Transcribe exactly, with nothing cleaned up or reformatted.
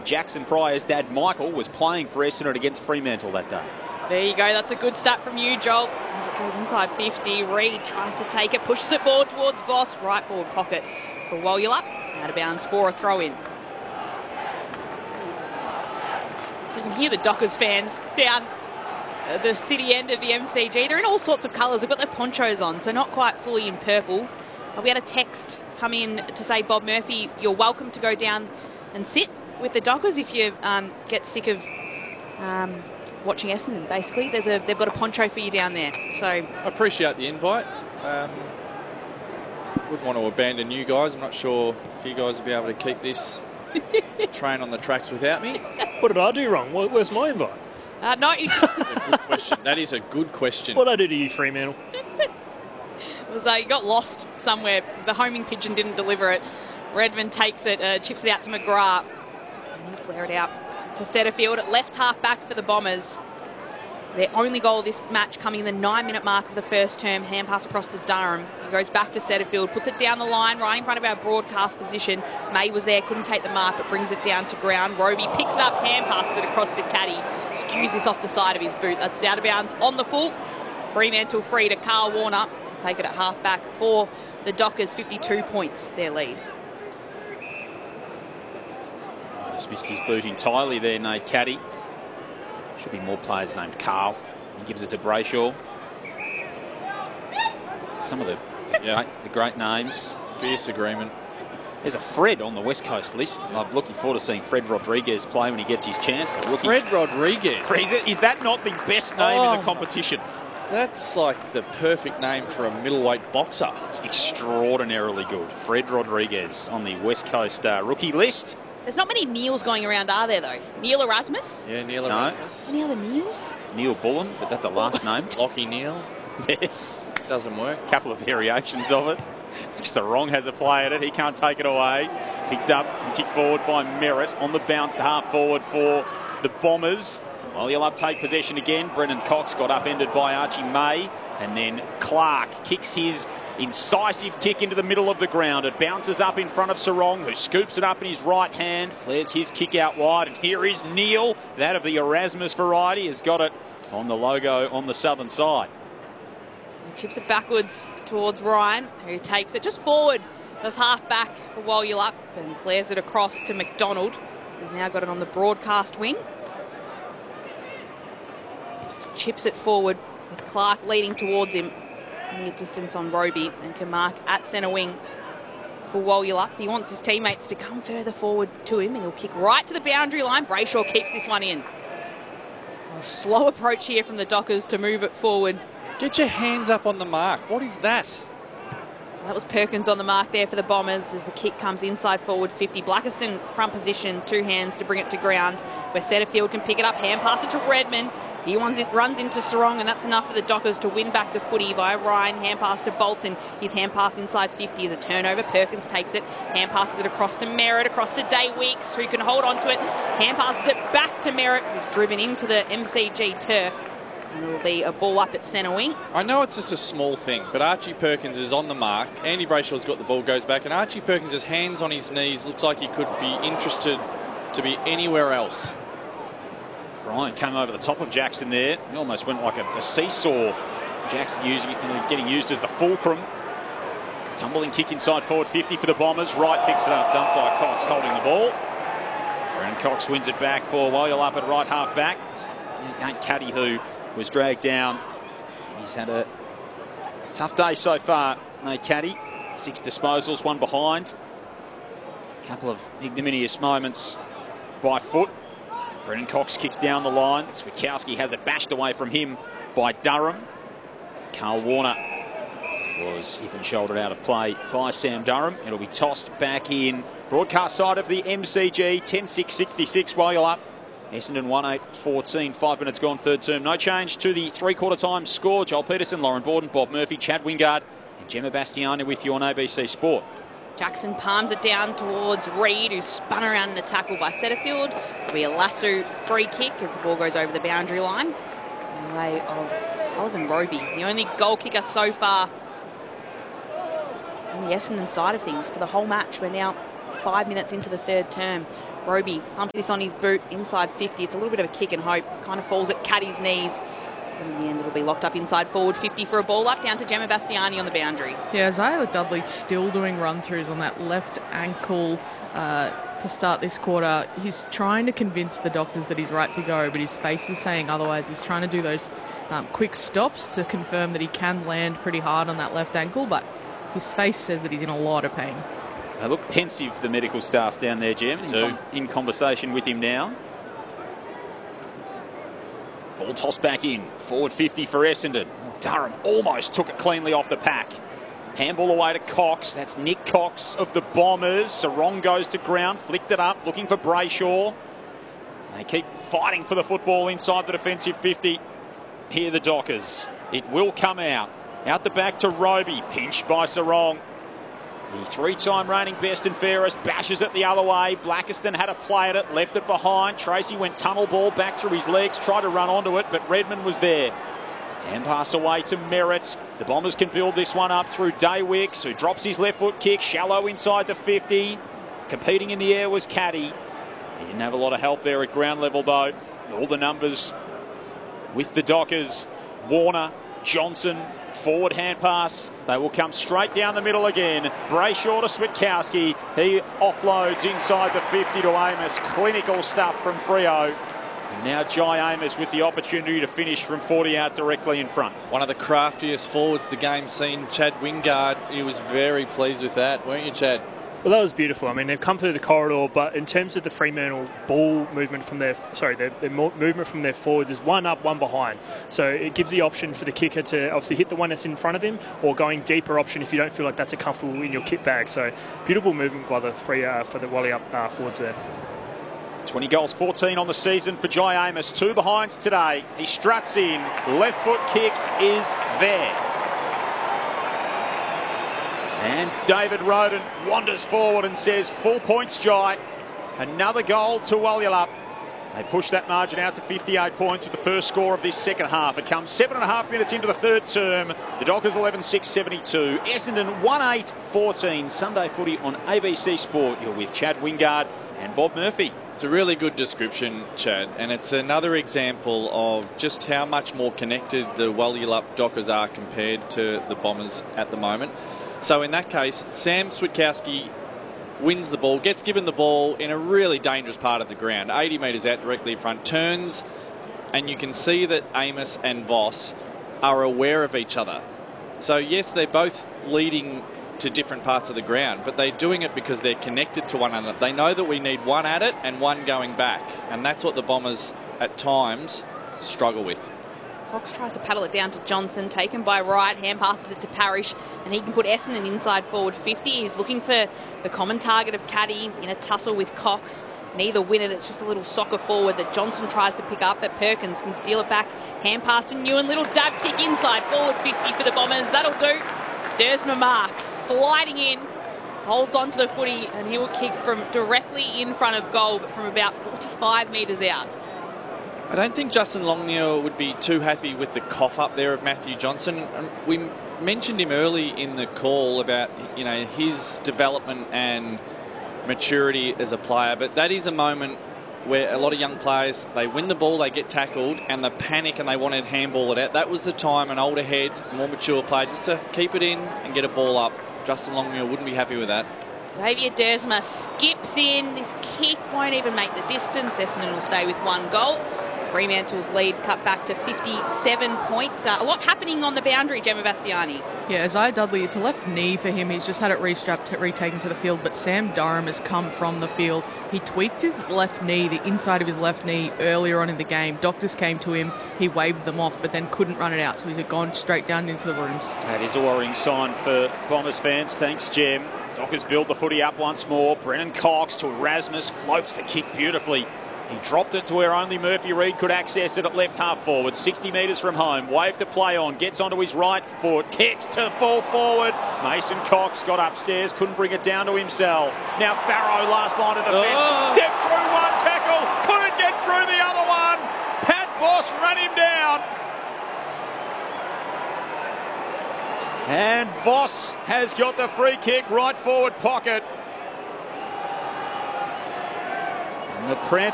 Jackson Pryor's dad, Michael, was playing for Essendon against Fremantle that day. There you go. That's a good stat from you, Joel. As it goes inside fifty, Reid tries to take it, pushes it forward towards Voss. Right forward pocket for Walyup. Out of bounds for a throw-in. So you can hear the Dockers fans down at the city end of the M C G. They're in all sorts of colours. They've got their ponchos on, so not quite fully in purple. We had a text come in to say, Bob Murphy, you're welcome to go down and sit with the Dockers if you um, get sick of um, watching Essendon, basically. There's a, they've got a poncho for you down there. So I appreciate the invite. Um, wouldn't want to abandon you guys. I'm not sure if you guys will be able to keep this train on the tracks without me. What did I do wrong? Where's my invite? Uh, no. Good question. That is a good question. What did I do to you, Fremantle? So you got lost somewhere. The homing pigeon didn't deliver it. Redmond takes it, uh, chips it out to McGrath. And then flare it out to Setterfield at left half back for the Bombers. Their only goal of this match coming in the nine-minute mark of the first term. Hand pass across to Durham. He goes back to Setterfield, puts it down the line, right in front of our broadcast position. May was there, couldn't take the mark, but brings it down to ground. Roby picks it up, hand passes it across to Caddy. Skews this off the side of his boot. That's out of bounds on the full. Fremantle free to Carl Warner. Take it at half back for the Dockers. fifty-two points, their lead. Just missed his boot entirely there, Nate Caddy. Should be more players named Carl. He gives it to Brayshaw. Some of the, the, yeah. great, the great names. Fierce agreement. There's a Fred on the West Coast list. I'm looking forward to seeing Fred Rodriguez play when he gets his chance. The rookie. Fred Rodriguez. Is, it, is that not the best name oh, in the competition? That's like the perfect name for a middleweight boxer. It's extraordinarily good. Fred Rodriguez on the West Coast uh, rookie list. There's not many Neils going around, are there, though? Neil Erasmus? Yeah, Neil No. Erasmus. Any other Neils? Neil Bullen, but that's a last name. Lockie Neal. Yes. Doesn't work. A couple of variations of it. Sarong has a play at it. He can't take it away. Picked up and kicked forward by Merritt on the bounce to half forward for the Bombers. Well, he'll uptake possession again. Brennan Cox got upended by Archie May. And then Clark kicks his incisive kick into the middle of the ground. It bounces up in front of Sarong, who scoops it up in his right hand, flares his kick out wide. And here is Neil, that of the Erasmus variety, has got it on the logo on the southern side. He chips it backwards towards Ryan, who takes it just forward of half back for Walyup and flares it across to McDonald, who's now got it on the broadcast wing. Just chips it forward with Clark leading towards him. Near distance on Roby, and can mark at centre wing for Walyup. He wants his teammates to come further forward to him, and he'll kick right to the boundary line. Brayshaw keeps this one in. A slow approach here from the Dockers to move it forward. Get your hands up on the mark. What is that? So that was Perkins on the mark there for the Bombers as the kick comes inside forward fifty. Blackerson front position, two hands to bring it to ground, where Setterfield can pick it up, hand pass it to Redmond. He runs, it, runs into Sarong, and that's enough for the Dockers to win back the footy via Ryan. Hand pass to Bolton. His hand pass inside fifty is a turnover. Perkins takes it. Hand passes it across to Merritt, across to Day Weeks, who can hold on to it. Hand passes it back to Merritt, who's driven into the M C G turf. And it'll be a ball up at centre wing. I know it's just a small thing, but Archie Perkins is on the mark. Andy Brayshaw's got the ball, goes back, and Archie Perkins has hands on his knees. Looks like he could be interested to be anywhere else. Brian came over the top of Jackson there. He almost went like a, a seesaw. Jackson using, uh, getting used as the fulcrum. Tumbling kick inside forward fifty for the Bombers. Wright picks it up, dumped by Cox holding the ball. And Cox wins it back for Walyup at right half back. Ain't Caddy who was dragged down. He's had a tough day so far, Nate Caddy. Six disposals, one behind. A couple of ignominious moments by foot. Brennan Cox kicks down the line. Switkowski has it bashed away from him by Durham. Carl Warner was hip and shouldered out of play by Sam Durham. It'll be tossed back in. Broadcast side of the M C G, ten six sixty-six Walyup. Essendon one eight fourteen, five minutes gone, third term. No change to the three-quarter time score. Joel Peterson, Lauren Borden, Bob Murphy, Chad Wingard and Gemma Bastiani with you on A B C Sport. Jackson palms it down towards Reid, who's spun around in a tackle by Setterfield. It'll be a lasso free kick as the ball goes over the boundary line. In the way of Sullivan Roby, the only goal kicker so far on the Essendon side of things for the whole match. We're now five minutes into the third term. Roby thumps this on his boot, inside fifty. It's a little bit of a kick and hope. Kind of falls at Caddy's knees. And in the end, it'll be locked up inside forward fifty for a ball up, down to Gemma Bastiani on the boundary. Yeah, Isaiah Dudley still doing run-throughs on that left ankle uh, to start this quarter. He's trying to convince the doctors that he's right to go, but his face is saying otherwise. He's trying to do those um, quick stops to confirm that he can land pretty hard on that left ankle, but his face says that he's in a lot of pain. They look pensive, the medical staff down there, Jim, in, com in conversation with him now. Ball tossed back in. Forward fifty for Essendon. Durham almost took it cleanly off the pack. Handball away to Cox. That's Nick Cox of the Bombers. Sarong goes to ground, flicked it up, looking for Brayshaw. They keep fighting for the football inside the defensive fifty. Here the Dockers. It will come out. Out the back to Roby. Pinched by Sarong. The three-time reigning best and fairest bashes it the other way. Blackiston had a play at it, left it behind. Tracy went tunnel ball back through his legs, tried to run onto it, but Redmond was there. Hand pass away to Merritt. The Bombers can build this one up through Daywicks, who drops his left foot kick, shallow inside the fifty. Competing in the air was Caddy. He didn't have a lot of help there at ground level, though. All the numbers with the Dockers. Warner, Johnson, forward hand pass. They will come straight down the middle again. Brayshaw to Switkowski. He offloads inside the fifty to Amos. Clinical stuff from Freo. And now Jai Amos with the opportunity to finish from forty out directly in front. One of the craftiest forwards the game's seen, Chad Wingard. He was very pleased with that, weren't you, Chad? Well, that was beautiful. I mean, they've come through the corridor, but in terms of the Fremantle ball movement from their, sorry, their, their movement from their forwards is one up, one behind. So it gives the option for the kicker to obviously hit the one that's in front of him, or going deeper option if you don't feel like that's a comfortable in your kit bag. So beautiful movement by the free uh, for the Wally up uh, forwards there. twenty goals, fourteen on the season for Jai Amos. Two behinds today. He struts in. Left foot kick is there. And David Roden wanders forward and says, full points, Jai. Another goal to Walyalup. They push that margin out to fifty-eight points with the first score of this second half. It comes seven and a half minutes into the third term. The Dockers eleven six seventy-two. Essendon one eight fourteen. Sunday footy on A B C Sport. You're with Chad Wingard and Bob Murphy. It's a really good description, Chad, and it's another example of just how much more connected the Walyalup Dockers are compared to the Bombers at the moment. So in that case, Sam Switkowski wins the ball, gets given the ball in a really dangerous part of the ground, eighty metres out directly in front, turns, and you can see that Amos and Voss are aware of each other. So yes, they're both leading to different parts of the ground, but they're doing it because they're connected to one another. They know that we need one at it and one going back, and that's what the Bombers at times struggle with. Cox tries to paddle it down to Johnson, taken by Wright, hand passes it to Parrish, and he can put Essendon inside forward fifty. He's looking for the common target of Caddy in a tussle with Cox. Neither win it, it's just a little soccer forward that Johnson tries to pick up, but Perkins can steal it back. Hand pass to Newen, little dab kick inside, forward fifty for the Bombers. That'll do. Dersma Marks sliding in, holds on to the footy, and he will kick from directly in front of goal, but from about forty-five metres out. I don't think Justin Longmuir would be too happy with the cough up there of Matthew Johnson. We mentioned him early in the call about, you know, his development and maturity as a player, but that is a moment where a lot of young players, they win the ball, they get tackled, and they panic and they want to handball it out. That was the time an older head, more mature player, just to keep it in and get a ball up. Justin Longmuir wouldn't be happy with that. Xavier Dersma skips in. This kick won't even make the distance. Essendon will stay with one goal. Fremantle's lead cut back to fifty-seven points. Uh, a lot happening on the boundary, Gemma Bastiani. Yeah, Isaiah Dudley, it's a left knee for him. He's just had it restrapped, retaken to the field, but Sam Durham has come from the field. He tweaked his left knee, the inside of his left knee, earlier on in the game. Doctors came to him, he waved them off, but then couldn't run it out, so he's gone straight down into the rooms. That is a worrying sign for Bombers fans. Thanks, Jem. Dockers build the footy up once more. Brennan Cox to Erasmus, floats the kick beautifully. He dropped it to where only Murphy Reid could access it at left half forward, sixty metres from home. Wave to play on, gets onto his right foot, kicks to full forward. Mason Cox got upstairs, couldn't bring it down to himself. Now Farrow, last line of defence, oh. stepped through one tackle, couldn't get through the other one. Pat Voss ran him down. And Voss has got the free kick, right forward pocket. The Preds